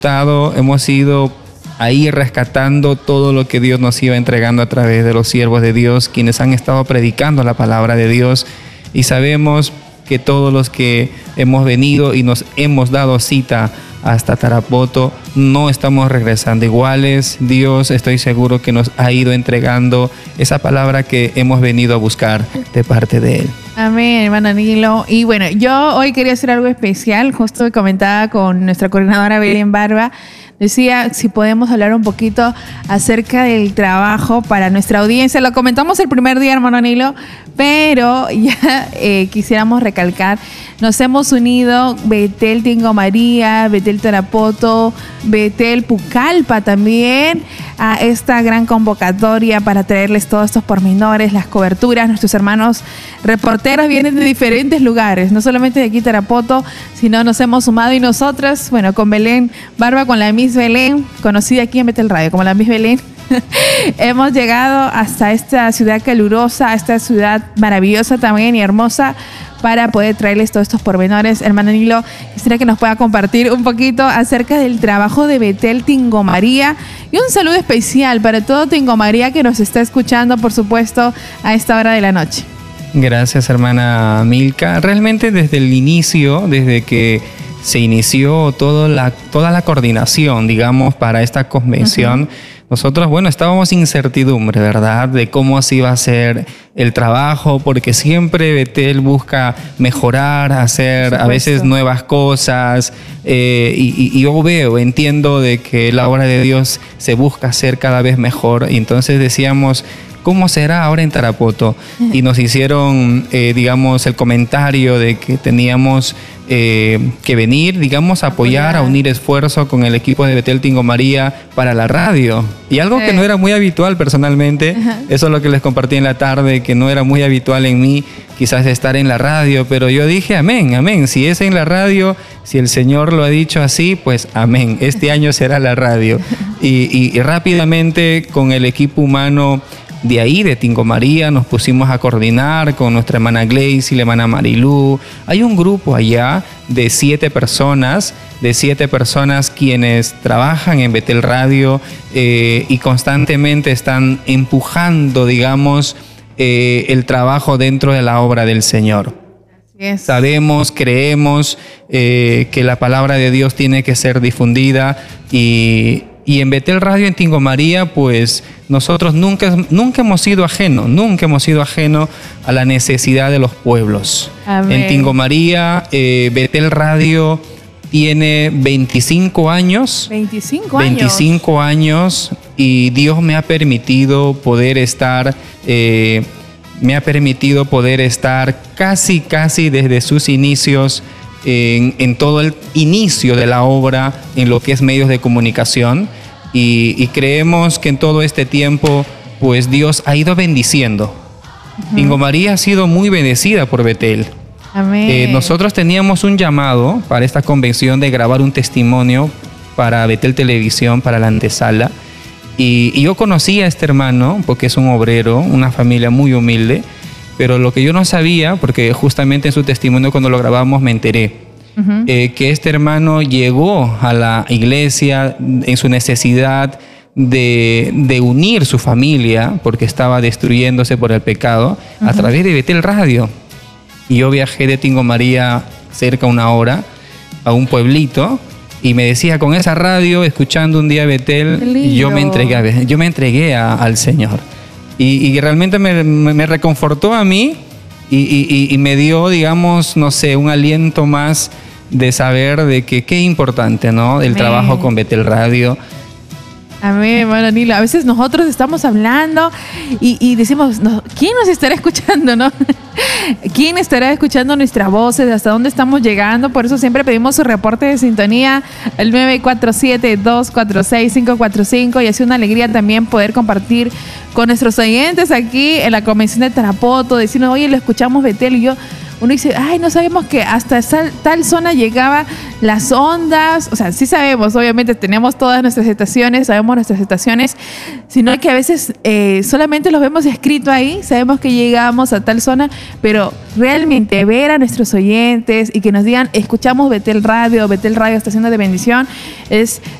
hemos ido ahí rescatando todo lo que Dios nos iba entregando a través de los siervos de Dios, quienes han estado predicando la palabra de Dios, y sabemos que todos los que hemos venido y nos hemos dado cita hasta Tarapoto, no estamos regresando iguales. Dios, estoy seguro que nos ha ido entregando esa palabra que hemos venido a buscar de parte de Él. Amén, hermano Nilo. Y bueno, yo hoy quería hacer algo especial. Justo comentaba con nuestra coordinadora Belén Barba. Decía si podemos hablar un poquito acerca del trabajo para nuestra audiencia. Lo comentamos el primer día, hermano Nilo, pero ya quisiéramos recalcar. Nos hemos unido Betel Tingo María, Betel Tarapoto, Betel Pucallpa también a esta gran convocatoria para traerles todos estos pormenores, las coberturas. Nuestros hermanos reporteros vienen de diferentes lugares, no solamente de aquí Tarapoto, sino nos hemos sumado y nosotras, bueno, con Belén Barba, con la Miss Belén, conocida aquí en Betel Radio como la Miss Belén, hemos llegado hasta esta ciudad calurosa, a esta ciudad maravillosa también y hermosa, para poder traerles todos estos pormenores. Hermano Nilo, quisiera que nos pueda compartir un poquito acerca del trabajo de Betel Tingo María, y un saludo especial para todo Tingo María que nos está escuchando, por supuesto, a esta hora de la noche. Gracias, hermana Milka. Realmente desde el inicio, desde que se inició toda la coordinación, digamos, para esta convención, nosotros, bueno, estábamos en incertidumbre, ¿verdad?, de cómo se iba a hacer el trabajo, porque siempre Betel busca mejorar, hacer a veces nuevas cosas, y yo entiendo de que la obra de Dios se busca hacer cada vez mejor, y entonces decíamos, ¿cómo será ahora en Tarapoto? Y nos hicieron, digamos, el comentario de que teníamos que venir, digamos, a apoyar, a unir esfuerzo con el equipo de Betel Tingo María para la radio. Y algo que no era muy habitual personalmente, eso es lo que les compartí en la tarde, que no era muy habitual en mí, quizás estar en la radio, pero yo dije, amén, amén. Si es en la radio, si el Señor lo ha dicho así, pues amén. Este año será la radio. Y rápidamente con el equipo humano de ahí, de Tingo María, nos pusimos a coordinar con nuestra hermana Gleice y la hermana Marilú. Hay un grupo allá de 7 personas, quienes trabajan en Betel Radio y constantemente están empujando, digamos, el trabajo dentro de la obra del Señor. Sabemos, creemos que la palabra de Dios tiene que ser difundida, y en Betel Radio, en Tingo María, pues nosotros nunca hemos sido ajenos a la necesidad de los pueblos. Amén. En Tingo María, Betel Radio tiene 25 años. 25 años, y Dios me ha permitido poder estar casi desde sus inicios, en todo el inicio de la obra, en lo que es medios de comunicación, y creemos que en todo este tiempo, pues Dios ha ido bendiciendo. Tingo María ha sido muy bendecida por Betel. Amén. Nosotros teníamos un llamado para esta convención de grabar un testimonio para Betel Televisión, para la antesala, y yo conocí a este hermano porque es un obrero, una familia muy humilde, pero lo que yo no sabía, porque justamente en su testimonio cuando lo grabamos me enteré, que este hermano llegó a la iglesia en su necesidad de unir su familia, porque estaba destruyéndose por el pecado, a través de Betel Radio. Y yo viajé de Tingo María cerca de 1 hora a un pueblito, y me decía, con esa radio, escuchando un día Betel, yo me entregué al Señor. Y realmente me reconfortó a mí, y me dio, digamos, no sé, un aliento más de saber de que qué importante, ¿no?, el trabajo con Betel Radio. Amén, hermano Nilo. A veces nosotros estamos hablando y decimos, ¿quién nos estará escuchando, no? ¿Quién estará escuchando nuestras voces? ¿Hasta dónde estamos llegando? Por eso siempre pedimos su reporte de sintonía al 947-246-545, y ha sido una alegría también poder compartir con nuestros oyentes aquí en la convención de Tarapoto, decirnos, oye, lo escuchamos Betel, y yo, uno dice, ay, no sabemos que hasta tal zona llegaba las ondas. O sea, sí sabemos, obviamente tenemos todas nuestras estaciones, sabemos nuestras estaciones, sino que a veces solamente los vemos escrito ahí, sabemos que llegamos a tal zona, pero realmente ver a nuestros oyentes y que nos digan, escuchamos Betel Radio, Estación de Bendición, es